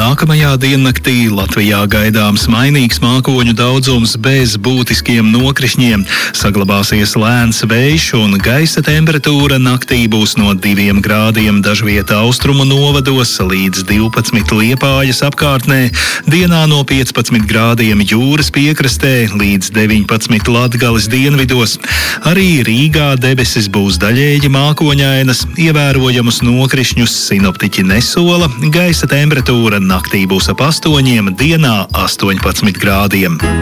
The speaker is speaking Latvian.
Nākamajā diennaktī Latvijā gaidāms mainīgs mākoņu daudzums bez būtiskiem nokrišņiem. Saglabāsies lēns vējš un gaisa temperatūra naktī būs no 2 grādiem dažviet austrumu novados līdz 12 Liepājas apkārtnē, dienā no 15 grādiem jūras piekrastē līdz 19 Latgales dienvidos. Arī Rīgā debesis būs daļēji mākoņainas, ievērojamus nokrišņus sinoptiķi nesola, gaisa temperatūra naktī būs ap 8, dienā 18 grādiem.